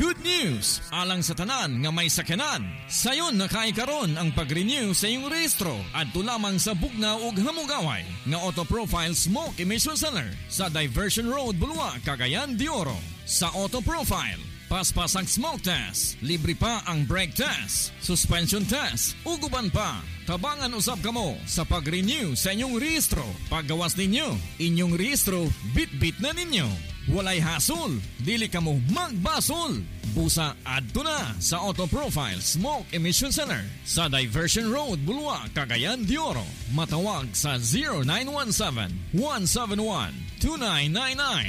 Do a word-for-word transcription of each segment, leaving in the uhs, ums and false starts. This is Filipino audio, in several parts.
good news! Alang sa tanan nga may sakyanan. Sayon nakaikaron ang pag-renew sa iyong rehistro at lamang sa bugna ug hamugaway nga Auto Profile Smoke Emission Center sa Diversion Road, Bulua, Cagayan de Oro. Sa Auto Profile, paspas ang smoke test, libre pa ang brake test, suspension test, uguban pa. Tabangan usab kamo sa pag-renew sa inyong rehistro. Paggawas ninyo, inyong rehistro, bit-bit na ninyo. Walay hasol, dili kamo magbasol. Busa adto na sa Auto Profile Smoke Emission Center sa Diversion Road, Bulua, Cagayan de Oro. Matawag sa zero nine one seven, one seven one, two nine nine nine.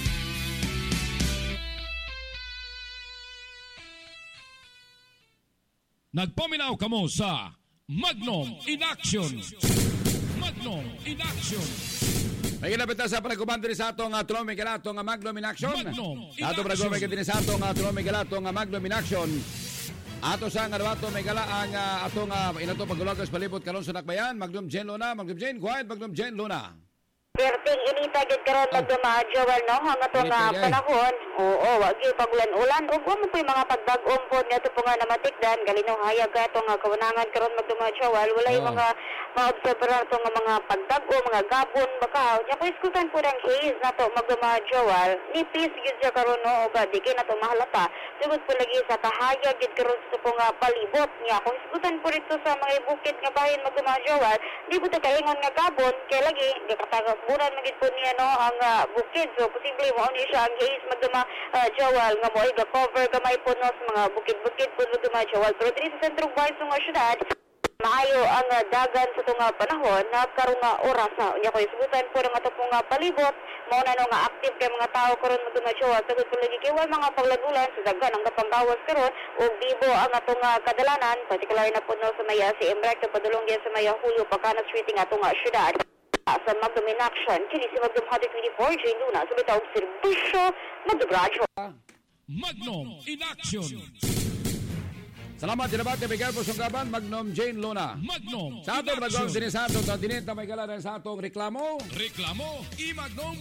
Nagpaminaw kamo sa Magnum in Action. Magnum in Action. May kinapit na sa panagkumando sa atong uh, tulong may galato nga Magnum in Action. Magnum in Ato Action. Ato din sa atong uh, tulong may galato nga Magnum in Action. Ato sa nga dawato may gala ang uh, atong uh, inato pagulagas palibot karon sa Nakbayan. Magnum Jen Luna, Magnum Jen Quiet, Magnum Jen Luna. Perting inita gid karon magduma Joel no hanga to nga panahon. Oo, wa gyud pagulan-ulan ug mo po'y mga pagdag-om pod nga to po nga namatikdan galinong hayag ka to nga kawanangan karon magduma Joel. Walay oh. mga maobserbar to nga mga pagdag-om, mga gabon bakaw. Nya ko iskutan po ang haze na to magduma Joel. Nipis gid siya karon no ug di kay na to mahalata. Tugod po lagi sa tahayag gid karon sa po nga palibot niya. Kung iskutan po rito sa mga bukid nga bahin magduma Joel, di po ta kaingon nga gabon kay lagi di katag buran magid po niya no ang uh, bukid, so posible mo ni siya ang haze magduma uh, Joel nga mo iga cover gamay po no sa mga bukid-bukid po magduma Joel, pero diri sa sentrong bahay sa nga syudad maayo ang uh, dagan sa tunga panahon na karong nga oras na unya ko isugutan po nga to nga palibot mao na no nga active kay mga tao karon magduma Joel, tagod po lagi kay wal mga paglagulan sa dagan ang kapanggawas karon ug bibo ang atong uh, kadalanan, particular na po no sa maya si Emrek padulong yan sa maya Julio Pagana Street nga tunga syudad. Sa Magnum in Action, kini si Magnum one twenty-four, Jane Luna, sa bitawag serbisyo, magdabradyo. Magnum in Action. Salamat, dinabate, bigyan po sunggaban, Magnum Jane Luna. Magnum sa atong in Action. Sa atong sinisato, sa dinita may gala sa atong reklamo. Reklamo, i-Magnum.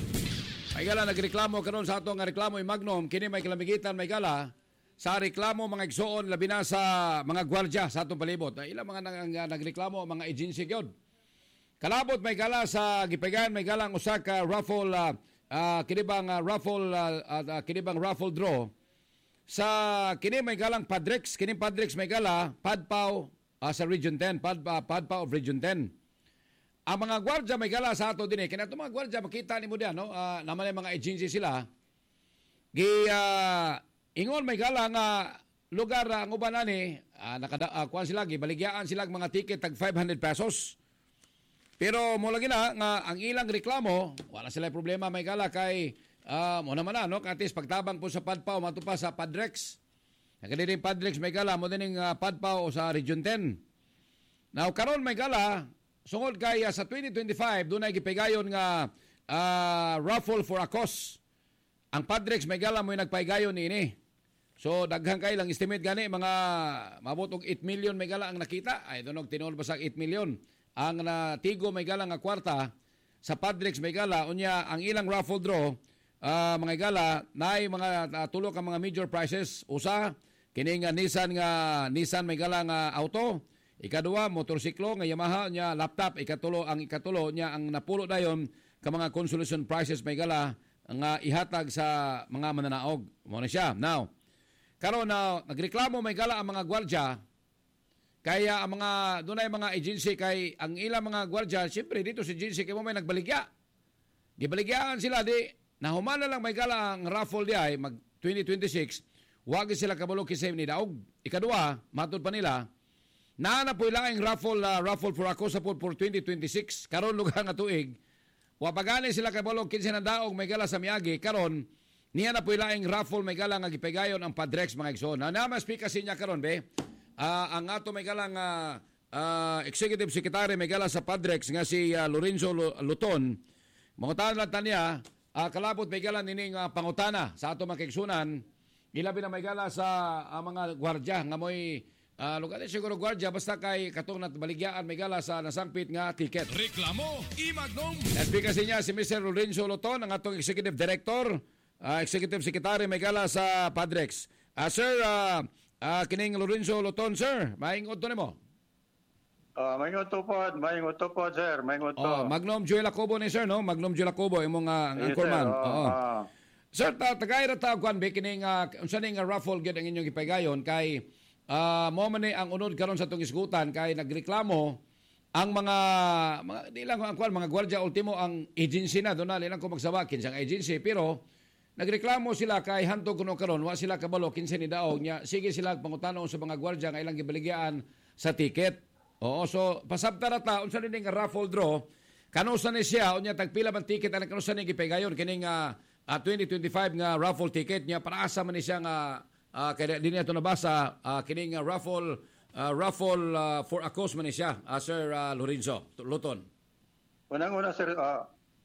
May gala, nagreklamo karon sa atong reklamo, i-Magnum. Kini may kalamigitan, may gala. Sa reklamo, mga igsoon, labi na sa mga gwardya sa atong palibot. Ilang mga nag nagreklamo, mga agency gyud. Kalabot may gala sa gipagan may galang usa ka raffle uh, uh, kinibang uh, raffle uh, uh, kinibang raffle draw sa kini may galang Padrex, kini Padrex may gala Padpaw uh, sa Region ten, Pad uh, Padpaw of Region ten. Ang mga gwardiya may gala sa ato dinhi kina to mga gwardiya makita nimo diyan no uh, naman mga agency sila gi uh, ingon may gala nga lugar uh, ang uban ani uh, nakada uh, kuan sila gi baligyaan sila mga ticket tag five hundred pesos. Pero mo lagi na nga ang ilang reklamo, wala sila problema may gala kay uh, mo naman na no katis pagtabang po sa Padpaw matupa sa Padrex. Nagadi din Padrex may gala mo dining uh, Padpaw sa Region ten. Now karon may gala sungod kay uh, sa twenty twenty-five dunay gipigayon nga uh, raffle for a cause. Ang Padrex may gala mo nagpaigayon niini. So daghang kay lang estimate gani mga mabot og eight million may gala ang nakita. Ay donog tinuod ba sa eight million. Ang natigo may gala nga kwarta sa Padrex may gala unya ang ilang raffle draw uh, mga gala naay mga uh, tulo ka mga major prizes usa kini nga Nissan nga Nissan may gala nga auto, ikaduha motorsiklo nga Yamaha nya laptop, ikatulo ang ikatulo nya ang napulo dayon ka mga consolation prizes may gala nga ihatag sa mga mananaog mo na siya. Now karon na uh, nagreklamo may gala ang mga gwardiya. Kaya ang mga doon ay mga agency kay ang ilang mga gwardiya, siyempre dito si agency kay mo may nagbaligya. Gibaligyaan sila di nahuman na lang may gala ang raffle di ay mag twenty twenty-six, wag sila kabalo kisay ni daog. Ikaduha, matud pa nila, naana po ilang ang raffle uh, raffle for ako sa for twenty twenty-six karon lugar nga tuig. Wa pagani sila kabalo kinsa na daog may gala sa miagi karon niya na po ilang ang raffle may gala nga gipegayon ang Padrex mga igsoon. Na na speak kasi niya karon be. Uh, ang ato may galang uh, uh, Executive Secretary may gala sa Padrex nga si uh, Lorenzo Luton. Mangutan lang tanya, uh, kalabot may gala nining uh, pangutana sa ato makiksunan. Ilabi na may gala sa uh, mga gwardya nga mo'y uh, lugar siguro gwardya basta kay katong natbaligyaan may gala sa nasangpit nga ticket. Reklamo, i-Magnum. At kasi niya si Mister Lorenzo Luton ang atong Executive Director ah, Executive Secretary may gala sa Padrex. Ah, sir, ah, ah, kining Lorenzo Luton, sir. Maingod to nimo. Oh, maingod to po, maingod to po, sir. Maingod to. Oh, Magnum Joel Acobo ni sir, no? Magnum Joel Acobo imong uh, Yes, anchorman. sir. Oh, Oo. ah. Sir, ta tagay ra ta kwan be kining uh, unsa ning uh, raffle gyud ang inyong ipagayon kay ah, mo man ni ang unod karon sa tong isgutan kay nagreklamo ang mga mga di lang ang kwan mga gwardiya ultimo ang agency na doon na lang ko magsabakin sa agency pero nagreklamo sila kay hantog kuno karon wa sila kabalo kinsa ni daog nya sige sila pangutanon sa mga gwardiya nga ilang gibaligyan sa ticket. Oo, so pasabta ra ta unsa ning raffle draw kanusa ni siya unya tagpila man ticket ang kanusa ni gipahigayon kining uh, uh, twenty twenty-five nga raffle ticket niya para asa man ni siya nga uh, kaya di niya ito nabasa uh, kining uh, raffle uh, raffle uh, for a cause man ni siya uh, Sir uh, Lorenzo Luton. Unang-una, sir, uh,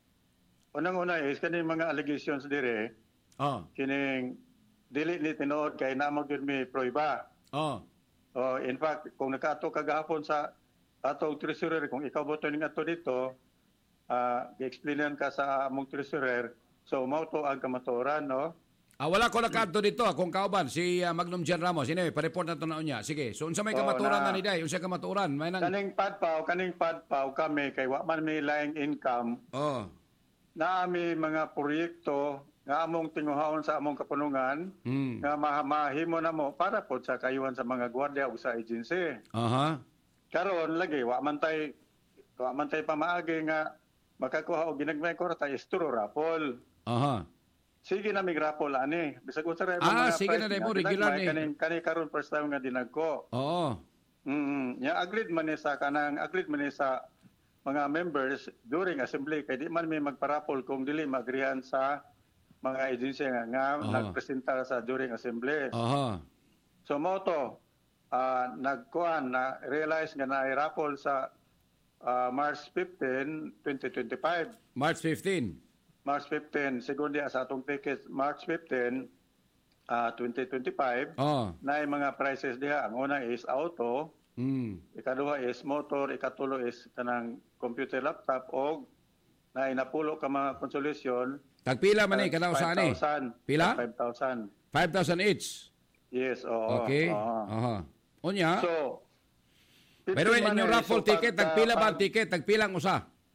unang-una is kaning mga allegations dire, Oh. kining dili ni tinuod kay namang gyud mi proiba. Oh. Oh, in fact, kung nakato kagahapon sa atong treasurer, kung ikaw boto ning ato dito, ah, gi-explainan ka sa among treasurer, so mao to ang kamaturan, no? Ah, wala ko nakaadto dito akong kauban si uh, Magnum Jan Ramos. Sino pa-report na to na unya. Sige. So unsa may Oh, kamaturan na- na ni day? Unsa kamaturan? May nang Kaning padpaw, kaning padpaw kami kay wa man mi laing income, Oh. na ami mga proyekto nga among tinguhaon sa among kapunungan, Hmm. nga ma- mahimo na mo para po sa kayuhan sa mga gwardiya o sa agency. Aha. Karon lagi wa man tay wa man tay pamaagi nga makakuha og ginagmay ko ra tay istro rapol. Aha. Sige na mig rapol ani. Bisag unsa ra Ah, sige na, Demo, regular ni. Kani kani karon first time nga dinagko. Oo. Mm. Ya agreed man ni sa kanang agreed man ni sa mga members during assembly kay di man may magparapol kung dili magrihan sa mga agency nga, nga Aha. nagpresenta sa during assembly. Aha. So mo to, ah, nagkuhan na realize nga na raffle sa ah, March fifteenth, twenty twenty-five. March fifteenth. March fifteenth, segundo dia sa atong ticket, March fifteenth, ah, twenty twenty-five, Oh. na mga prices diha. Ang una is auto, Mm. ikaduha is motor, ikatulo is kanang computer laptop, o na inapulo ka mga consolation. Tagpila man ni kada usa ani? five thousand. Pila? five thousand. five thousand each. Yes, oo. Okay. oo. Aha. Unya. So, Pero fifteen inyong man eh, raffle so ticket, pag- tagpila ba ang pag- ticket? Tagpilang usa?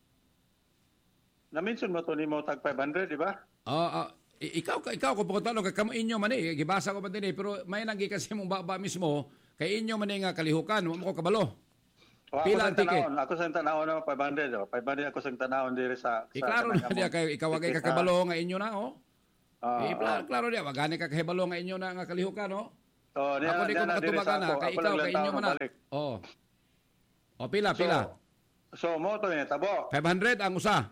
Na-mention mo to ni mo tag five hundred, di ba? Ah, ah, i- ikaw ikaw ko pagkatalo kay kamo inyo man eh gibasa ko man din eh pero may nang kasi mong baba mismo kay inyo man eh nga kalihukan mo ko kabalo. O, ako Pila sa ang ticket? tanawon, ako sa tanawon na five hundred, oh. five hundred ako sa tanawon dire sa sa Iklaro na kanang diya among kay ikaw kay ticket, ha? kakabalo nga inyo na oh. Ah, Eh, klaro, klaro diya wagani ka kahibalo nga inyo na nga kalihukan no. Oh, Ako di ko makatubagan na kay ikaw kay inyo man na. Oh. Oh, pila pila. So, mo to ni tabo. five hundred ang usa.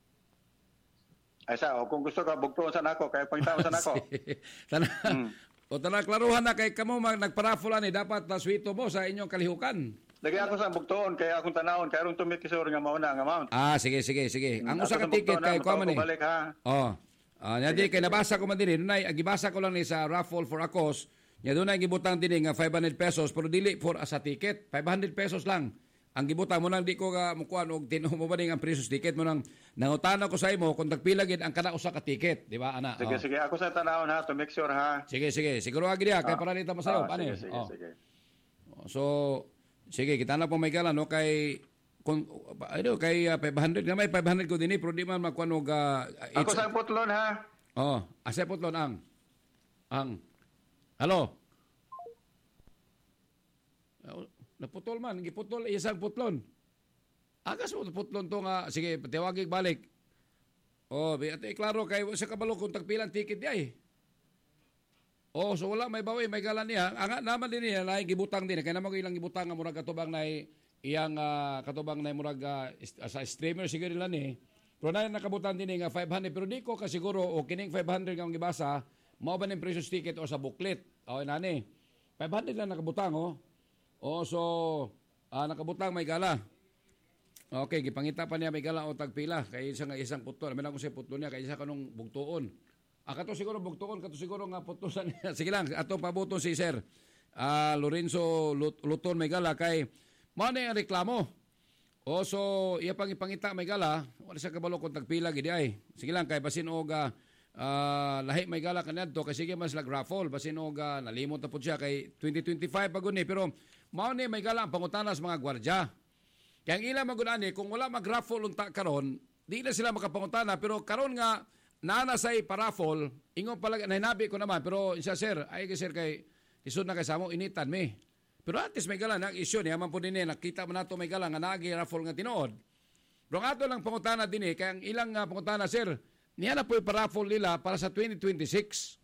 Ay sa, o, kung gusto ka bugtuon sa nako, kay pangitaw sa nako. Tana. Hmm. O tana klaruhan na kay kamo mag nagparafulan ni dapat na swito mo sa inyong kalihukan. Lagi ako sa bugtuon kay akong tanawon, kay aron tumikisor nga mauna ang amount. Ah, sige sige sige. Ang usa ka Ako sa ticket bugtuon na, kay kuha man ni. balik ha. Oh. Ah, nya di kay nabasa ko man dinhi, dunay gibasa ko lang ni sa raffle for a cause. Nya dunay gibutang dinhi nga five hundred pesos pero dili for as a ticket, five hundred pesos lang. Ang gibutang mo nang di ko ga mukuan og tino mo ba ang presos ticket mo nang nangutana ko sa imo kung tagpila gid ang kana usa ka ticket, di ba ana? Sige, Oh. sige, ako sa tanawon ha, to make sure ha. Sige sige, siguro agi diha kay Ah. para nita masayo, Ah, ani. sige, sige, Oh. sige. So sige, kita na po may kala no kay kung ano kay uh, five hundred nga may five hundred ko dinhi pero di man makuan og uh, Ako sa putlon ha. Oh, asa putlon ang ang Hello. Oh, naputol man, giputol isang putlon. Agas mo putlon to nga sige, patiwagig balik. Oh, ate klaro kay sa kabalo kung tagpilang ticket di ay. Oh, so wala may bawi, may galan niya. Ang naman din niya na gibutang din kay namo ilang gibutang nga murag katubang na iyang uh, katubang na murag uh, sa streamer siguro nila ni. Pero na nakabutan din nga five hundred pero di ko kasiguro o kining five hundred nga ang gibasa mao ba ning presos ticket o sa booklet. O nani. five hundred lang nakabutang oh. Oh, so ah, nakabutang may gala. Okay, gipangita pa niya may gala o tagpila kay isa nga isang putol. Menan ko siya putol niya kay isa kanong bugtuon. Ah, kato siguro bugtuon, kato siguro nga putusan niya. Sige lang, ato pabuton si Sir ah, Lorenzo Lut- Luton may gala kay mao na yung reklamo. O so iya pang ipangita may gala, wala siya kabalo kung tagpila gidi ay. Sige lang kay basin og uh, uh, lahi may gala kanadto kay sige mas lag raffle basin og uh, nalimot na pud siya kay twenty twenty-five pagod ni pero mao ni may gala ang pangutana sa mga gwardiya. Kaya ang ila magud-ani kung wala mag-raffle unta karon, di na sila makapangutana pero karon nga nana say paraffle, ingon pala nahinabi ko naman pero siya sir, ay kay sir kay isod na kay samo initan mi. Pero at least may gala na issue niya man pud dinhi nakita man nato may gala nga naagi raffle nga tinuod. Pero ato lang pangutana dinhi kay ang ilang uh, pangutana sir, niya na po paraffle nila para sa twenty twenty-six.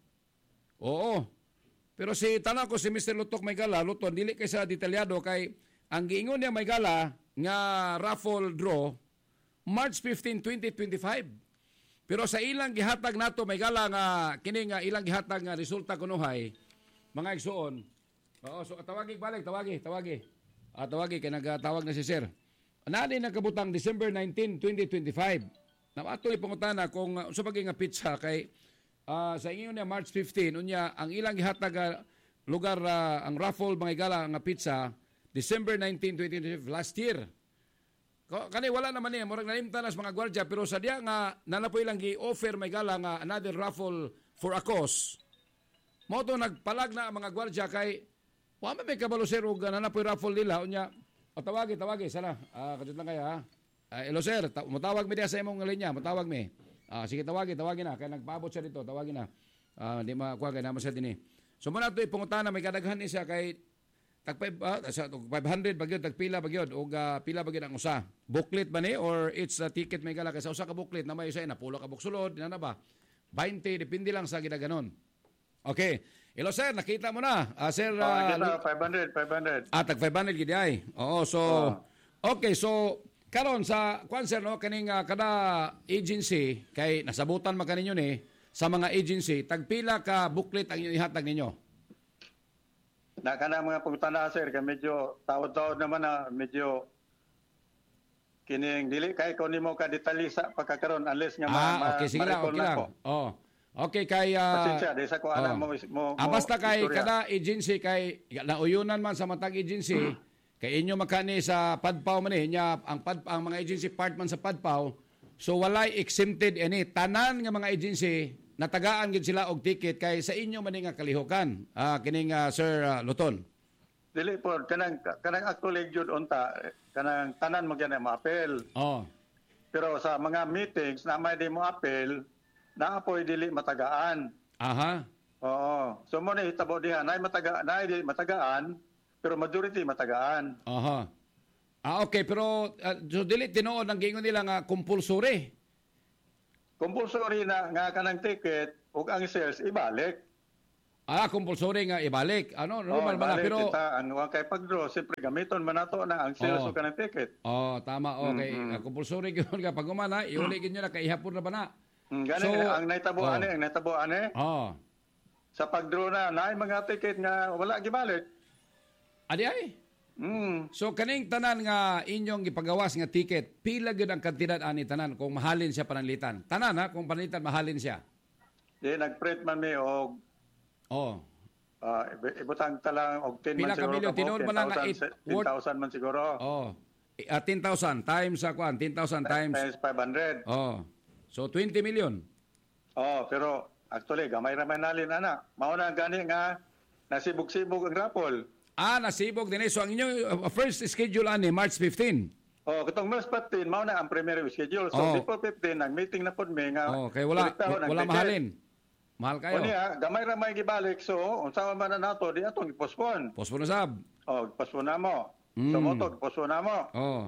Oo. Pero si tanan ko si Mister Lutok may gala, Luton dili kay sa detalyado kay ang giingon niya may gala nga raffle draw March fifteenth, twenty twenty-five. Pero sa ilang gihatag nato may gala nga kini nga ilang gihatag nga resulta kunuhay mga igsoon. Oo, so tawagi balik, tawagi, tawagi. Ah, tawagi kay nagatawag na si sir. Anani nagkabutang December nineteenth, twenty twenty-five. Na ato ni pangutana kung uh, sa paging nga pizza kay uh, sa ingon niya March fifteenth unya ang ilang gihatag uh, lugar uh, ang raffle mga gala nga pizza December nineteenth, twenty twenty-five last year. Kani wala naman niya, murag nalimtan nas mga gwardiya pero sa diya nga nanapoy lang gi-offer may gala nga another raffle for a cause. Mo to nagpalag na ang mga gwardiya kay wa man may kabalo sir og nanapoy raffle nila unya. O tawagi, tawagi sana. Ah, kadto lang kaya ha. Uh, hello sir, ta- matawag mi diya sa imong linya, matawag mi. Ah, sige tawagi, tawagi na kay nagpaabot siya dito, tawagi na. Ah, di makuha kay naman siya dinhi. So muna to ipungutana may kadaghan ni siya kay tag five hundred bagyod tagpila bagyod og uh, pila bagyod ang usa. Booklet ba ni or it's a ticket may gala kay sa usa ka booklet na may usa na pulo ka buksulod na na ba? twenty depende lang sa gidaganon. Okay. Hello sir, nakita mo na. Uh, sir uh, oh, kita, five hundred, five hundred. Ah, tag five hundred gid ay. Oo, so oh. Okay, so karon sa kwan sir no kaning uh, kada agency kay nasabutan man kaninyo ni sa mga agency tagpila ka booklet ang ihatag ninyo. Na kana mga pagtana sir kay medyo taod-taod naman na medyo kining dili kay ko nimo ka detalye sa pagkakaron unless nga ah, ma, okay sige lang okay lang oh okay kay uh, pasensya di sa ko ana mo mo ah, basta kay istorya. Kada agency kay nauyunan man sa matag agency hmm. kay inyo makani sa Padpaw man niya ang pad ang mga agency part man sa Padpaw so walay exempted any tanan nga mga agency natagaan gid sila og ticket kay sa inyo man nga kalihukan ah kining uh, Sir uh, Luton dili po kanang kanang actually jud unta kanang tanan mo gyud ma-appeal oh pero sa mga meetings na may di mo appeal na apoy dili matagaan aha oo so mo ni hitabo diha nay mataga nay di matagaan pero majority matagaan aha ah okay pero uh, so dili tinuod ang gingon nila nga compulsory compulsory na nga kanang ticket ug ang sales ibalik. Ah, compulsory nga ibalik. Ano, normal oh, ba na pero kita, ang kay pag-draw siyempre gamiton man nato na ang sales oh. ug kanang ticket. Oh, tama okay. Mm-hmm. Uh, compulsory gyud ka pag umana, iuli gid nyo na kay ihapon na ba na. Mm, gani so, ang naitabo oh. ani, ang naitabo ani. Oh. Sa pag-draw na naay mga ticket nga wala gibalik. Adi ay. Mm. So kaning tanan nga inyong gipagawas nga ticket, pila gyud ang kantidad ani tanan kung mahalin siya pananlitan? Tanan ha, kung pananlitan mahalin siya. Di nag-print man mi og oh. Uh, ibutang talang og ten pila man siguro. Pila ka milyon? Tinuod man nga ten thousand man siguro. Oh. Uh, ten thousand times sa kwan, ten thousand times times five hundred. Oh. So twenty million. Oh, pero actually gamay ra man nalin ana. Mao na gani nga nasibog-sibog ang raffle. Ah, nasibog din eh. So, ang inyong uh, first schedule ani, March fifteenth. Oh, katong March fifteenth, mao na ang primary schedule. So, oh. before fifteen, nag-meeting na po may nga. Oh, kaya wala, wala mahalin. Mahal kayo. O niya, gamay ra may gibalik. So, unsa man na nato, di atong i-postpone. Postpone na sab. Oh, postpone na mo. Mm. So, mo to, postpone na mo. Oh.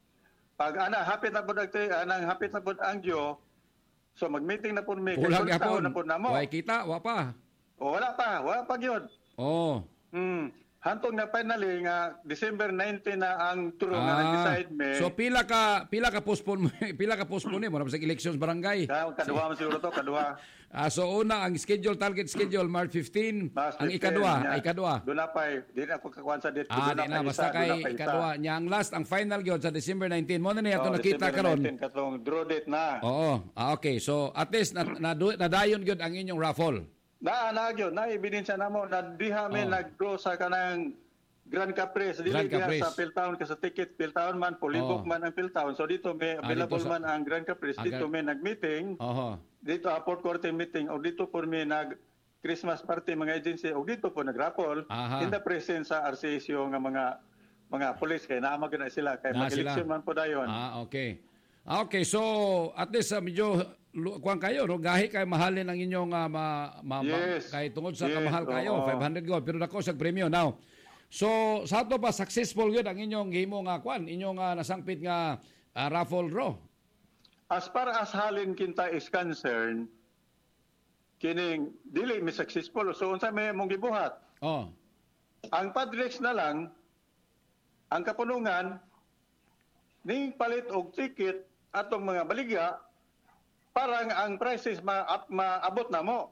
Pag ana, hapit na po nagti, anang hapit na po ang Diyo, so mag-meeting na po may. Kulang yapon. Na po na mo. Wala kita, wala pa. Oh, wala pa, wala pa gyud. Oh. Hmm. Hantong na finally nga December nineteenth na ang turo ah, nga nag-decide me. So pila ka pila ka postpone pila ka postpone mo sa elections barangay. Ka kadua man siguro to, kadua. Ah, so una ang schedule target schedule March fifteenth, ang ikadua, ay ikadua. Do na pa, di na ko kakuan sa date. Ah, di na basta kay ikadua nya ang last ang final gyud sa December nineteenth. Mo na niya to oh, nakita karon. December nineteenth katong draw date na. Oo. Ah, okay. So at least na, na, na dayon gyud ang inyong raffle. Na na gyud na ebidensya namo na diha mi oh. nag-draw sa kanang Grand Caprice, dili Grand diha Caprice. sa PhilTown ka sa ticket, PhilTown man, Polibok Oo. man ang PhilTown. So dito may Ah, available dito sa- man ang Grand Caprice, Ah, dito Grand- may nag-meeting, Oho. dito a fourth quarter meeting, o dito po may nag Christmas party mga agency, o dito po nag-raffle Aha. in the presence sa R C S U nga mga mga police kay naamag na sila kay Na mag-election sila. man po dayon. Ah, okay. Ah, okay, so at least uh, medyo lu- kuwan kayo, no? Gahi kay mahalin ang inyong uh, ma, ma, ma- Yes. kay tungod sa Yes, kamahal kayo, oo. five hundred gold, pero dako sa premyo now. So sa ato ba successful gyud ang inyong gihimo nga kwan, inyong uh, nasangpit nga uh, raffle draw? As far as halin kinta is concerned, kining dili mi successful, so unsa may mong gibuhat? Oh. Ang Padrex na lang, ang kapunungan, ning palit og ticket atong mga baligya para nga ang prices ma up, maabot na mo.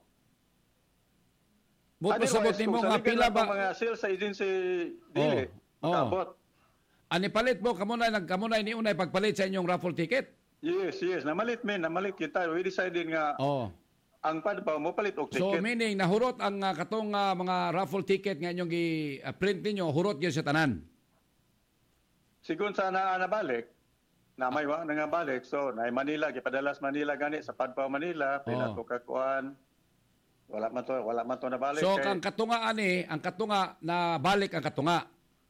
But pasabot Otherwise, nimo kung nga saligan pila lang ba? ang mga sales agency dili, Oh, oh. maabot. Ani palit mo kamo na nagkamo na ni unay pagpalit sa inyong raffle ticket? Yes, yes, namalit men, namalit kita. We decided nga Oh. ang padpaw mo palit og So ticket. meaning nahurot ang uh, katong uh, mga raffle ticket nga inyong gi-print ninyo, hurot gyud sa tanan. Sigun sa naa nabalik, na may wa na nga balik. So, na Manila, gipadalas Manila gani sa Padpaw Manila, pila Oh. to kakuan. Wala man to, wala man to nabalik. So kay- ang katunga ani, ang katunga na balik ang katunga.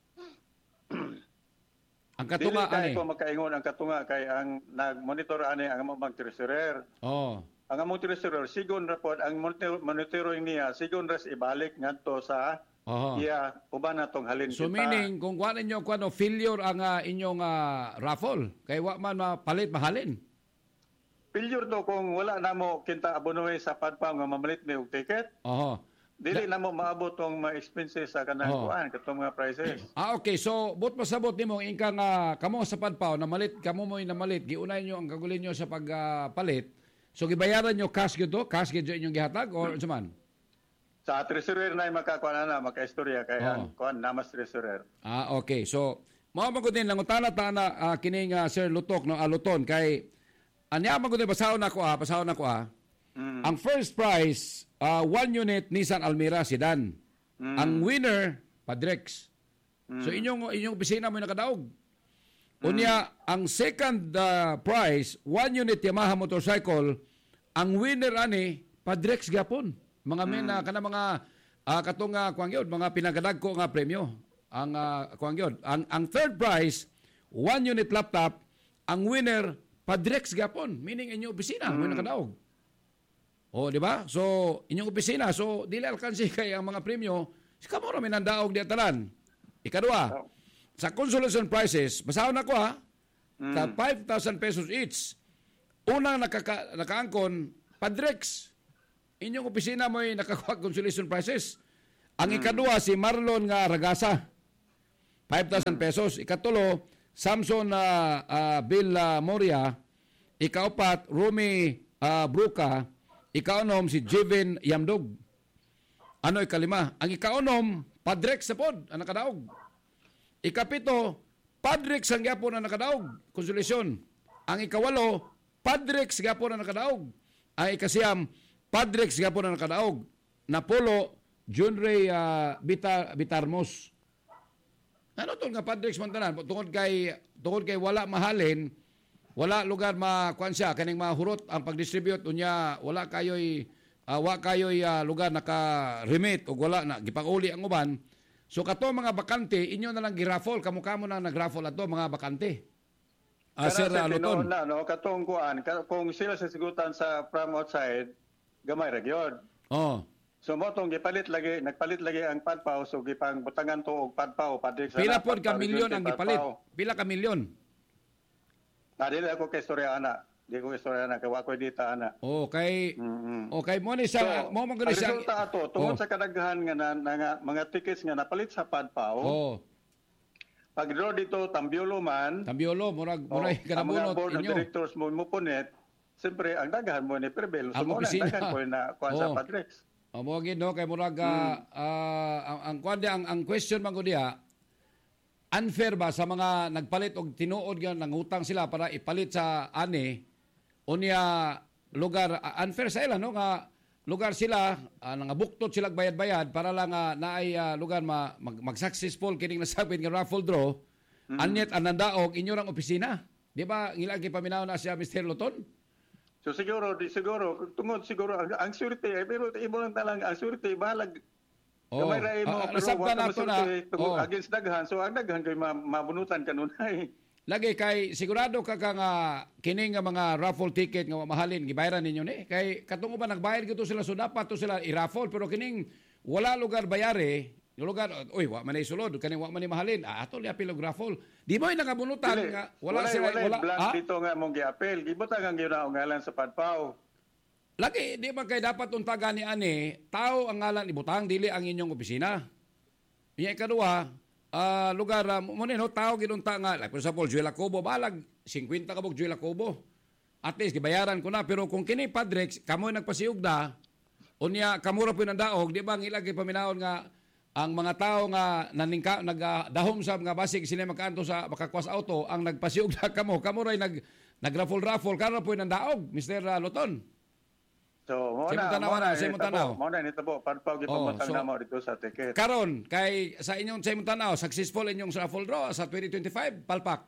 Ang katunga Dili ani. kay ko makaingon ang katunga kay ang nag-monitor ani ang among mga treasurer. Oh. Ang among treasurer sigon ra pod ang monitor, monitoring niya sigon ras ibalik ngadto sa Oh. iya uban natong halin So kita. meaning kung kuan ninyo kuan failure ang uh, inyong uh, raffle kay wa man mapalit mahalin. Failure to kung wala na mo kinta abonoy sa Padpaw nga mamalit mi og ticket. Oho. Dili na mo maabot tong mga expenses sa kanang Oh. kuan katong mga prices. Ah okay, so but pasabot nimo ingka nga kamo sa Padpaw na malit kamo mo namalit giunay nyo ang kagulin nyo sa pagpalit. So gibayaran nyo cash gyud to, cash gyud inyong gihatag or unsa man? Sa treasurer na makakuan na makaistorya kay Oh. ang kuan namas treasurer. Ah, okay. So, mao man gud din langutana ta na uh, kining uh, Sir Lutok no aluton kay anya man gud basahon nako ah, basahon nako ah. Mm. Ang first prize uh, one unit Nissan Almera sedan. Mm. Ang winner Padrex. So inyong inyong opisina mo nakadaog. Unya ang second uh, prize one unit Yamaha motorcycle. Ang winner ani Padrex gyapon. Mga men na kana mga uh, katong uh, kuang gyud mga pinagadagko nga premyo. Ang uh, kuang gyud. Ang ang third prize one unit laptop. Ang winner Padrex gyapon. Meaning inyong opisina mo nakadaog. Oh, di ba? So, inyong opisina, so dili alkansi kay ang mga premyo, kamo ra minandaog di tanan. Ikadua, sa consolation prizes, basahon ako ha, sa five thousand pesos each. Unang nakaka, nakaangkon, Padrex. Inyong opisina mo ay nakakuha consolation prizes. Ang ikadua, si Marlon nga Ragasa, five thousand pesos. Ikatulo, Samson uh, uh, Bill uh, Moria. Ikaupat, Rumi uh, Bruca. Ikaunom, si Jevin Yamdog. Ano ikalima? Ang ikaunom, Padrex sa pod, ang nakadaog. Ikapito, Padrex ang gyapon ang nakadaog. Konsolasyon. Ang ikawalo, Padrex gyapon ang nakadaog. Ang ikasiyam, Padrex gyapon ang nakadaog. Napolo, John Ray uh, Bitar, Bitarmos. Ano to nga Padrex man tanan? Tungod kay, tungod kay wala mahalin, wala lugar makuan siya, kaning mahurot ang pag-distribute, unya wala kayo'y, uh, wala kayo'y uh, lugar naka-remit o wala na, gipang-uli ang uban. So kato mga bakante, inyo na lang giraffle, kamo-kamo na nag-raffle ato mga bakante. Uh, Sir uh, Luton. Na, no, katong kuan, ka- kung sila sa sigutan sa from outside, gamay ra gyud. Oh. So mo tong gipalit lagi, nagpalit lagi ang padpaw, so gipang butangan to og padpaw, Padrex. Pila na, pod ka padpaw, milyon ang padpaw. gipalit? Pila ka milyon? Na dili ako kay istorya ana. Di ko istorya ana kay wa ko dita ana. Oh, kay Mm-hmm. oh, kay mo ni So, sa mo man ang gani sa resulta ato, tungod Oh. sa kadaghan nga na, na, nga- mga tickets nga napalit sa padpaw, Oh, pag draw dito Tambiolo man, Tambiolo murag oh, murag ang mga kanabunot board of inyo. directors mo mo punit, siyempre ang daghan mo ni prevail. So Ang mo na opisina. daghan ko na kuan sa Oh. Padrex. Oh, mo gid no kay murag ah, ah, ang ang kuan di- ang, ang question man ko diha, unfair ba sa mga nagpalit og tinuod nga nangutang sila para ipalit sa ani unya lugar ah, unfair sa ila no nga lugar sila uh, nangabuktot sila bayad-bayad para lang uh, naay uh, lugar ma, mag, mag-successful kining nasabit nga raffle draw. Mm-hmm. Anyet anandaog inyo rang opisina. Di ba ngilagi paminaw na siya Mister Luton? So siguro, di siguro, tungod siguro ang, ang surety, eh, pero imo lang talang ang surety balag. Oh, gamay ra imo uh, pero wa ka na tungod oh. against daghan. So ang daghan kay ma, mabunutan kanunay. Lagi kay sigurado ka ka nga kining nga mga raffle ticket nga mahalin gibayaran ninyo ni kay katong ba nagbayad gito sila so dapat to sila i-raffle pero kining wala lugar bayari yung lugar oy wa man ay sulod kaning wa man mahalin ah ato li apil og raffle di mo nagabunutan nga wala, wala sila wala, wala ah? dito nga mong giapil gibutang ang ginaw ngalan sa padpaw. Lagi di ba kay dapat untagan ni ani tao ang ngalan ibutang dili ang inyong opisina. Iya ikaduha Uh, lugar uh, mo no tao ginunta nga like for example Juela Cobo balag fifty ka bog Juela Cobo at least gibayaran ko na pero kung kini Padrex kamo nagpasiug da unya kamura po ng daog di ba ang ilagay paminaon nga ang mga tao nga naningka nagdahom sa nga basig sila makaanto sa makakwas auto ang nagpasiug da kamo kamo ray nag nagraffle raffle karon po ng daog Mister Luton. So, mo na, mo na, sa imong tanaw. Mo na, nitabo, padpaw, gipamutang na mo dito sa ticket. Karon, kay sa inyong sa imong tanaw, successful inyong raffle draw sa twenty twenty-five, palpak.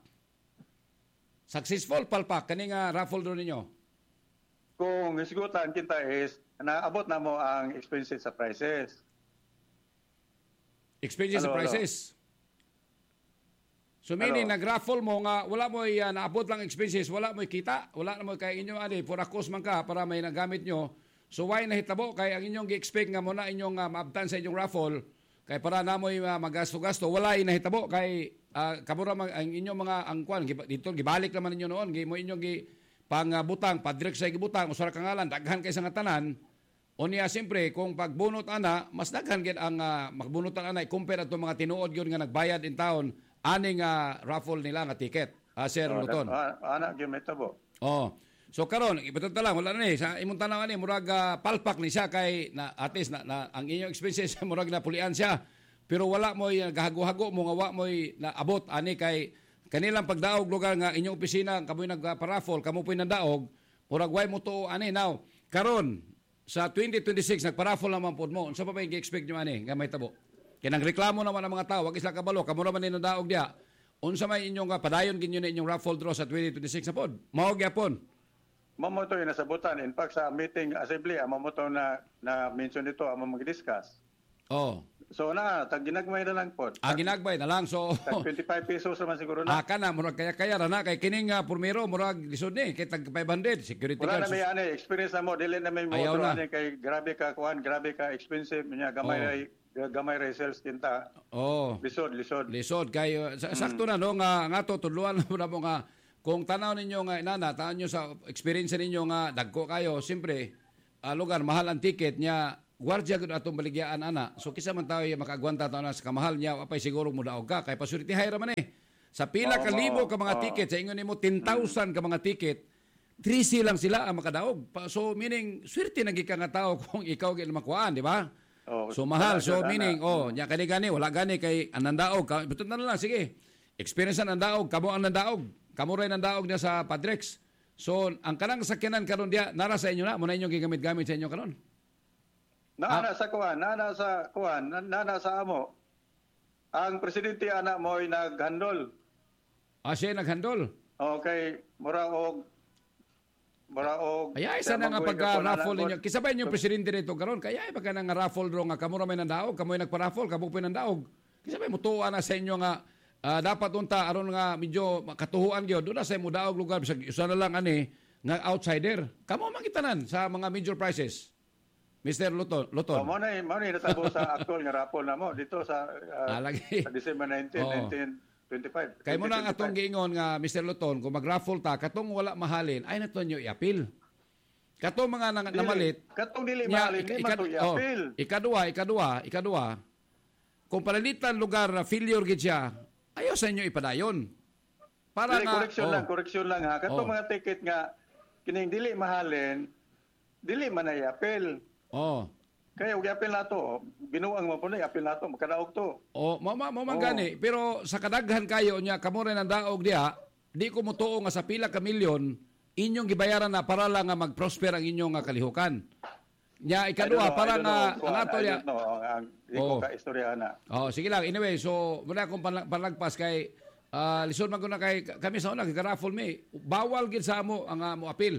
Successful, palpak, kani nga raffle draw ninyo? Kung isigutan kita is, naabot na mo ang expenses sa prices. Expenses sa prices? So meaning, nag-raffle mo nga, wala mo uh, naabot lang expenses, wala mo kita, wala na mo kay inyo, ani, for a cost man ka, para may nagamit nyo. So why nahitabo? Kay ang inyong gi-expect nga muna inyong uh, maabtan sa inyong raffle, kay para na mo uh, magasto-gasto, wala nahitabo. Kay uh, kamura mag, ang inyong mga angkwan, dito, gibalik naman ninyo noon, mo inyong gi, pang uh, butang, padrek sa gibutang, usara kangalan, daghan kay sa nga tanan. O niya, siyempre, kung pagbunot ana, mas daghan gid ang uh, magbunotan ana, compare ato mga tinuod yun nga nagbayad in town, aning uh, raffle nila nga ticket, uh, Sir oh, Luton. Uh, anak gyud metabo. Oh. So karon, ipatunta lang wala na ni sa imong tanaw ani murag uh, palpak ni siya kay na at least na, na ang inyong expenses murag na pulian siya. Pero wala mo gahago-hago mo nga wa mo na abot ani kay kanilang pagdaog lugar nga inyong opisina kamoy nagpa-raffle, kamo po'y nandaog, murag way mo to ani now. Karon sa twenty twenty-six nagpa-raffle naman pod mo. Unsa pa ba i-expect nyo ani nga may tabo? Kaya nagreklamo naman ang mga tao, wag isla kabalo, kamo naman ni daog dia. Unsa may inyong padayon ginyo na inyong raffle draw sa twenty twenty-six na pod? Mao gyapon. Mamo to nasabutan in fact sa meeting assembly amo mo to na na mention dito amo mag-discuss. Oh. So na tag ginagmay na lang pod. Ah ginagmay na lang so twenty-five pesos naman siguro na. Ah kana murag kaya-kaya ra na kay kining uh, primero murag lisod ni kay tag five hundred security wala guards. Wala na may ani experience na mo dili na may mo ani kay grabe ka kuan, grabe ka expensive niya gamay oh. Ay, gamay ra sales tinta. Oh. Lisod, lisod. Lisod kay uh, sakto mm. na no nga nga to tudluan na mo nga kung tanaw ninyo nga inana, tanaw nyo sa experience ninyo nga dagko kayo, siyempre uh, lugar mahal ang ticket niya, gwardiya gud atong baligyaan ana. So kisa man tayo makagwanta tayo na sa kamahal niya, apay siguro mo daog ka kay pasuritihay ra man eh. Sa pila ka libo ka mga oh. ticket, sa ingon nimo ten thousand ka mga ticket, three C lang sila ang makadaog. So meaning swerte na gika nga tao kung ikaw gyud makuhaan, di ba? Oh, so mahal, so meaning, oh, nya kani gani, wala gani kay anandaog. Butot na lang, sige. Experience ang nandaog, kamo ang nandaog. Kamo rin nandaog niya sa Padrex. So, ang kanang sakyanan karon dia, nara sa inyo na, muna inyong gigamit-gamit sa inyo karon. Naana ah. sa kuan, naana sa kuan, naana sa amo. Ang presidente ana mo ay naghandol. Ah, siya naghandol? Okay, mura og mura og ay isa na nga pagka-raffle ninyo. Kisabay niyo presidente nito karon, kaya ay pagka nga raffle draw nga kamo ra may nandaog, kamo nagpa-raffle, kamo po nandaog. Kisabay mo tuwa na sa inyo nga uh, dapat unta aron nga medyo katuhuan gyud do na sa imo daog lugar bisag usa na lang ani nga outsider. Kamo mangitanan sa mga major prizes. Mister Luton, Luton. Oh, mo na mo ni natabo sa actual nga raffle na mo dito sa uh, ah, sa December nineteenth, oh. nineteen twenty-five. Kay mo na ang atong giingon nga Mister Luton, kung mag-raffle ta katong wala mahalin, ay naton nyo i-appeal. Katong mga nang, dili, namalit, katong dili mahalin, di man to i-appeal. Oh, ikaduha, ikaduha, ikaduha. Kung palalitan lugar na failure gid siya, ayaw sa inyo ipadayon. Para dili, nga correction oh, lang, correction lang ha. Katong oh. mga ticket nga kining dili mahalin, dili man ay appeal. Oh. Kaya ug appeal nato, binuang mo po na appeal nato, makadaog to. Oh, mo mo man gani, pero sa kadaghan kayo nya kamo rin ang daog diha, di ko mutuo nga sa pila ka milyon inyong gibayaran na para lang nga mag-prosper ang inyong nga kalihukan. Nya ikaduha para nga ang ato ya. No, ang Oh. iko ka istorya na. Oh, sige lang. Anyway, so muna akong panlag- panlagpas kay uh, lisod man ko na kay kami sa una kay-raffle me. Bawal gid sa amo ang amo apil.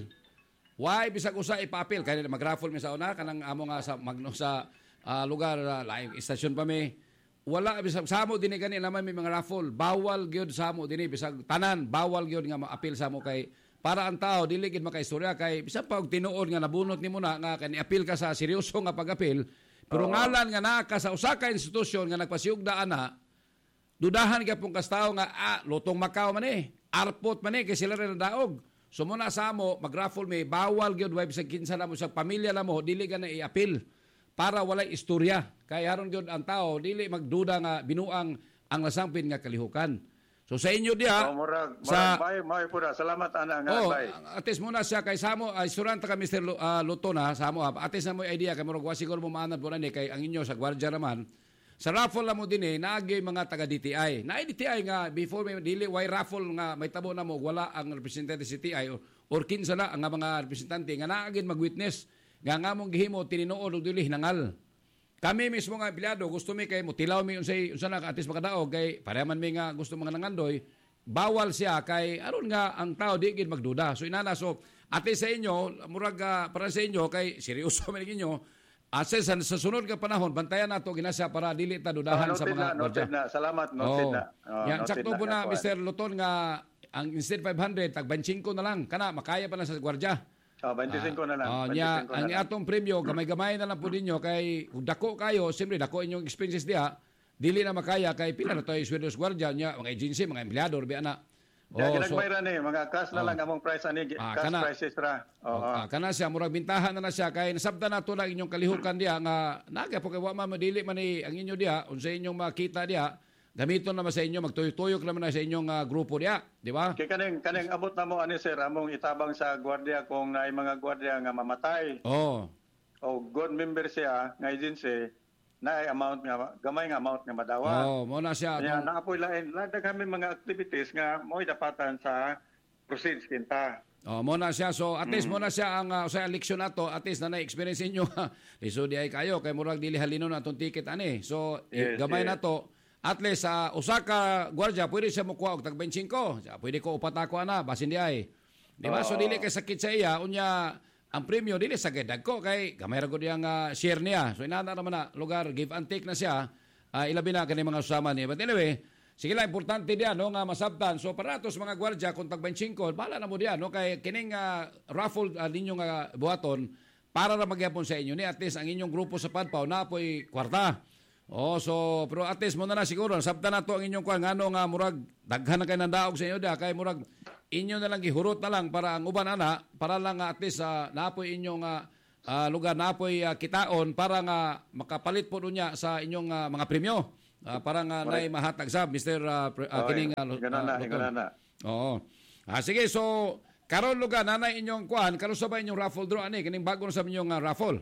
Why bisag usa ipa-apil kay mag-raffle mi sa una kanang amo nga sa magno sa uh, lugar uh, laing istasyon pa mi. Wala bisag sa amo dinhi gani naman may mga raffle. Bawal gyud sa amo dinhi bisag tanan bawal gyud nga ma-apil sa amo kay para ang tao dili gid makaistorya kay bisan pa og tinuod nga nabunot nimo na nga kani apil ka sa seryoso nga pag-apil. Pero ngalan nga naa ka sa usa ka institusyon nga nagpasiugda ana, dudahan ka pong kastao nga ah, lutong Macau man eh, arpot man eh, kay sila rin daog. So muna sa mo, mag-raffle may bawal gyud wife sa kinsa na mo sa pamilya na mo, dili ka na i-apil para walay istorya. Kaya haron gyud ang tao, dili magduda nga binuang ang nasangpin nga kalihukan. So sa inyo diha, Oh, murag, sa murag, may, may pura. Salamat ana nga, oh, bay. atis muna siya kay Samo, ay suranta ka Mister Lu, uh, Luton ha, Samo ha. Atis na mo idea kay murag wa siguro mo maanan po na ni kay ang inyo sa gwardiya naman. Sa raffle na mo din eh, naagay mga taga D T I. Na D T I nga before may dili why raffle nga may tabo na mo wala ang representative sa D T I or, or kinsa na ang mga representante nga naagin mag-witness nga nga mong gihimo tinuod og dili hinangal. Kami mismo nga empleyado gusto mi kay mutilaw mi unsay unsa na atis makadaog kay pareman mi nga gusto mga nangandoy bawal siya kay aron nga ang tao di gid magduda. So inana so atis sa inyo murag uh, para sa inyo kay seryoso man ninyo asa sa, sa sunod nga panahon bantayan nato ginasya para dili ta dudahan Oh, sa noted mga na, noted na. Salamat, noted Oh. na. Oh, Yan noted sakto po na, na Kuan. Mister Luton nga ang instead five hundred tag twenty-five na lang kana makaya pa na sa gwardiya. Oh, twenty-five na lang. Oh, nya twenty-five na ang lang. atong premyo gamay-gamay na lang po ninyo kay kung dako kayo, siyempre dako inyong expenses diha, dili na makaya kay pila na tayo Swedish Guardia nya mga agency, mga empleyado bi ana. Yeah, Oh, so ginagmay ra ni mga cash na lang among price ani, Ah, cash kana. prices ra. Oo. ah, kana siya murag bintahan na na siya kay nasabtan nato na inyong kalihukan diha nga naga po kay wa man madili man ni ang inyo diha unsa inyong makita diha gamiton naman sa inyo magtuyok-tuyok naman na sa inyong uh, grupo diha, di ba? Kay kaning kaning abot na mo ani sir among itabang sa gwardiya kung naay mga gwardiya nga mamatay Oh. o good member siya nga agency naay amount nga gamay nga amount nga madawa. Oh, mo na siya. Kaya atong- naapoy lain ladag kami mga activities nga mo'y dapatan sa proceeds kinta. Oh, mo na siya. So at least mo na siya ang uh, sa election nato, at least na na-experience inyo. Iso di ay kayo kay murag dili halino na atong ticket ani. So Yes, gamay yes. nato. At least sa uh, usa ka gwardiya pwede siya mokuha og tag twenty-five. Siya pwede ko upat ako ana basin di ay. Di ba? So Oo. dili kay sakit sa iya unya ang premyo dili sa dagko kay gamay ra gud yang uh, share niya. So inana naman na lugar give and take na siya. Uh, ilabi na kani mga usama niya. But anyway, sige lang importante diyan no nga masabtan. So para atos mga gwardiya kung tag twenty-five, bala na mo diyan no kay kining uh, raffle uh, ninyo nga buhaton para ra magyapon sa inyo ni at least ang inyong grupo sa Padpaw na po'y kwarta. Oh, so pero at least mo na na siguro sabtan nato ang inyong kuan ngano nga murag daghan na kay nandaog sa inyo da kay murag inyo na lang gihurot na lang para ang uban ana para lang nga at least uh, napoy inyong uh, uh, lugar napoy uh, kitaon para nga makapalit po niya sa inyong uh, mga premyo. Uh, para nga nay mahatag sab Mister Uh, pre- uh, Oh, kining uh, ganun na, Luton. ganun na. Oo. Ah sige so karon lugar nanay inyong kuan karon sa ba inyong raffle draw ani kining bago na sa inyong uh, raffle.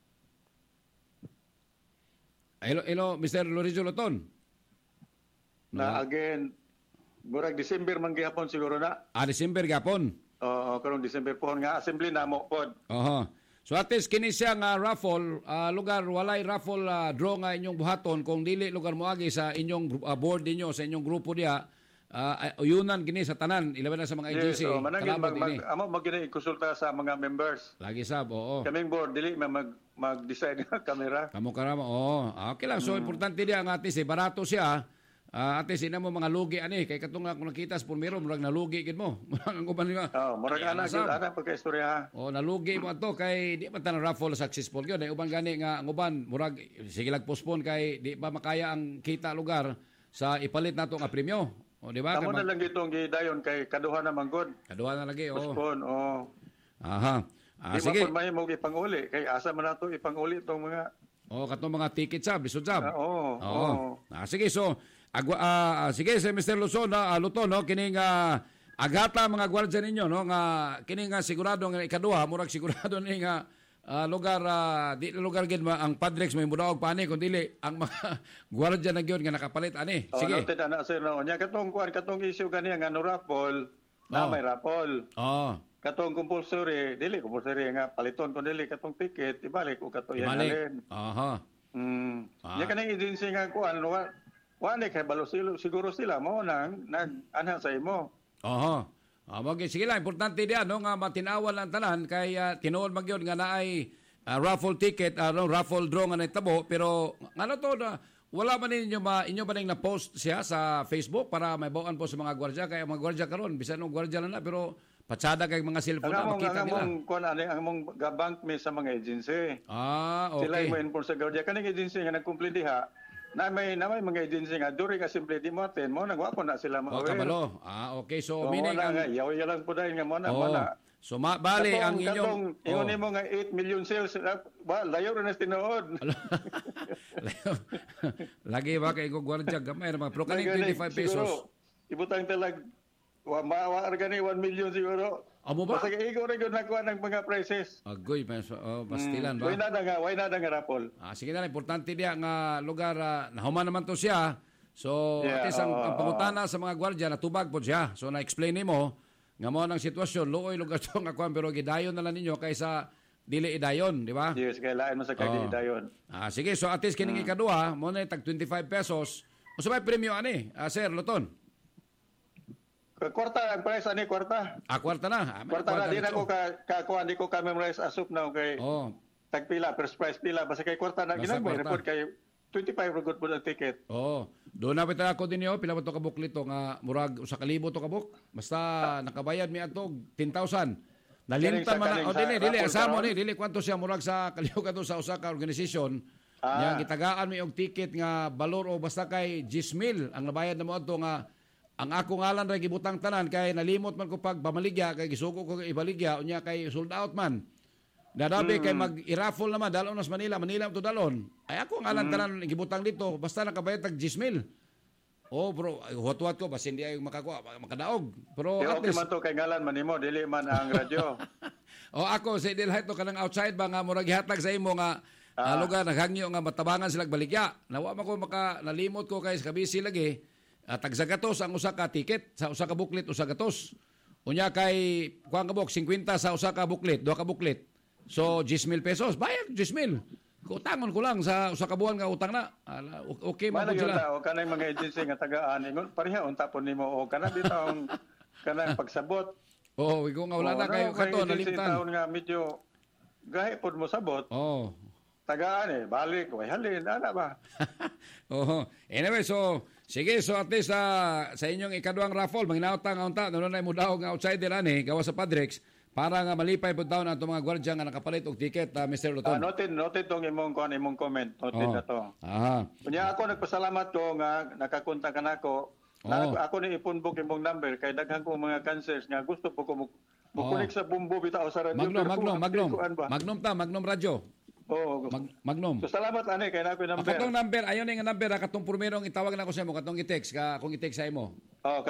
Hello, hello, Mister Lorenzo Luton. Na again murag December man gihapon siguro na. Ah, December gapon. Oo, karong December po nga assembly na mo pod. Oho. So at least kini siya nga raffle, ah, lugar walay raffle ah, draw nga inyong buhaton kung dili lugar moagi sa inyong gru- ah, board ninyo sa inyong grupo diha. Uh, uyunan gini sa tanan, ilaban na sa mga agency. Yes, so managin kalabot mag, mag ini. amo magina ikonsulta sa mga members. Lagi sab, oo. Kaming board dili man mag mag-decide ng kamera. Kamo karama, oo. Ah, okay lang. So, importante diya nga atis, eh, barato siya. Ah, atis, ina mo mga lugi, ani. Kay katong nga kung nakita sa pulmiro, murag nalugi, gid mo. Murag ang uban niya. Oh, murag ana gyud ana pagka-istorya. Oh, nalugi mo ato kay di pa tanang raffle successful gyud. Ay uban gani nga ang uban murag sige lag postpone kay di pa makaya ang kita lugar sa ipalit nato nga premyo. O di ba? Amo Kay na mag- lang gitong gidayon kay kaduha na manggod. Kaduha na lagi, oh. Postpone, oh. Aha. Ah, Di sige. ba may mo ipanguli kay asa man nato ipanguli tong mga Oh, katong mga ticket sab, lisod sab. Ah, oo, Oo. oo. Ah, sige, so agwa, ah, ah, sige si Mister Luzon, ah, Luton, no, kining ah, agata mga gwardiya ninyo, no, nga kining nga sigurado nga ikaduha, murag sigurado ni nga ah, lugar ah, di lugar gid ma- ang Padrex may mudaog pa ani kun dili ang mga gwardiya na gyud nga nakapalit ani. Oh, Sige. noted ana sir no. Nya katong kuan katong issue kani nga no raffle na Oh. may raffle. Oh. katong compulsory, dili compulsory nga paliton ko dili katong ticket, ibalik ko kato yan Ibalik. alin. Aha. Mm. Ah. Ya kanang agency nga kuan wa wa ni kay balo sila, siguro sila mo nang nag anha sa imo. Aha. Ah, okay, sige lang, importante diyan no nga matinawan ang tanan kay uh, tinuod magyud nga naay uh, raffle ticket, uh, no, raffle draw nga nahitabo pero ano to na wala man ninyo ma inyo ba ning na-post siya sa Facebook para may bawaan po sa mga gwardiya kay mga gwardiya karon bisan ng gwardiya na na pero patsada kay mga cellphone na Ang among makita ang nila. among kuan ani ang among gabank mi sa mga agency. Ah, Sila okay. mo enforce sa guardia kaning agency nga nagkumpli diha. Na may na may mga agency nga duri ka simple di mo attend mo nagwa po na sila mo. O kabalo. Ah, okay. So, So, meaning na ang nga yaw yaw lang po dahil nga mo na mo oh, na. so ma, bali ang Katong- inyong katong ingon nimo nga eight million sales ah, ba layo ra na tinuod. lagi ba kay ko gwardiya gamay ra mga pero kaning Gani, twenty-five pesos. siguro, ibutang talag wa maawa ra gani one million siguro. Amo ba? Basta igo ra gyud nakuha ng mga prices. Agoy, peso, oh, bastilan Mm, ba? Why na nga, why na nga rapol. Ah, sige na, importante diya nga lugar uh, nahuman naman to siya. So, Yeah, at least ang, oo, ang pangutana sa mga gwardiya natubag po siya. So, na-explain nimo nga mo ang sitwasyon, luoy lugar to nga kuan pero gidayon na lang ninyo kaysa dili idayon, di ba? Yes, kailangan mo sa kagili Oo. dayon. Ah, sige, so at least kining Mm. ikaduha, mo na tag twenty-five pesos. Usa may premyo ani, ah, Sir Luton. Kwarta ang price ani kwarta. Ah, kwarta na. Ah, may Kwarta na di na dito. ko ka kakuha di ko ka memorize asop na kay Oh, tagpila first price pila basta kay kwarta na Basta ginagmay kwarta. report kay twenty-five rugod po ang ticket. oh. Doon na pita ako din yo, pila ba to ka booklet to nga murag usa ka libo to ka book. Basta nakabayad mi ato ten thousand. Nalimtan Galing sa- man na, galing o sa dili, dili, raffle asamo karon? ni, dili, kwanto siya murag sa kaliho ka to sa usa ka organisasyon. Ah. Yang gitagaan mi og ticket nga balor o basta kay ten mil ang nabayad na mo ato nga ang ako ngalan ra gibutang tanan kay nalimot man ko pag bamaligya kay gisugo ko ibaligya unya kay sold out man. Dadabi kay mag-iraffle naman dalon nas Manila, Manila to dalon. Ay ako ngalan tanan gibutang dito basta nakabayad tag ten mil. Oh bro, huwat-huwat ko basta hindi ay makakuha, makadaog. Pero Di at okay least man to kay ngalan man nimo dili man ang radyo. o ako sa Delhite to kanang outside ba nga murag gihatag sa imo nga ah. lugar naghangyo nga matabangan sila baligya. Nawa man ko maka nalimot ko kay sa kabisi lagi. Uh, tagsagatos ang usa ka ticket sa usa ka booklet usa gatos. Unya kay kuang ka book fifty sa usa ka booklet, duha ka booklet. So ten mil pesos, bayad ten mil. Kutangon ko lang sa usa ka buwan nga utang na. Ala, okay man Mana po gyud sila. ta o kanang mga agency nga tagaan ingon pareha unta po nimo o kana bitaw kanang pagsabot. Oh, ikaw nga wala O, na kayo ano, kato kay agency nalimtan. taon nga medyo gahi pod mo sabot. Oh. Tagaan eh, balik, way halin, ana ba? Oh, anyway, so sige, so at least uh, sa inyong ikaduhang raffle, manghinaot nga unta, nuno na mo daw nga outsider ani, gawa sa Padrex, para nga malipay pud taon ato mga gwardiya nga nakapalit og ticket, uh, Mister Ah, Luton. noted, noted tong imong kuan imong comment, noted Oh. na to. Aha. Kunya ako nagpasalamat ko nga nakakontak ka nako. Na Oh. ako ni ipunbok imong number kay daghan ko mga cancers nga gusto po ko mo Oh. connect sa bumbo bitaw sa radio. Magnum, pero Magnum, kung Magnum. kuan ba? Magnum ta, Magnum Radio. Oo. Mag, Magnum. So, salamat ani kay nako Ako number. tong number, ayon nga number, ah, katong pormerong itawag na ko sa imo, katong i-text, ka, kung i-text sa imo.